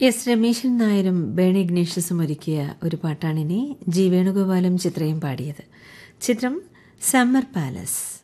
S Rameshan നായരും ബേണി ഇഗ്നേഷ്യസും ഒരുക്കിയ ഒരു പാട്ടാണിനി ജി വേണുഗോപാലും ചിത്രയും പാടിയത്. ചിത്രം സമ്മർ പാലസ്.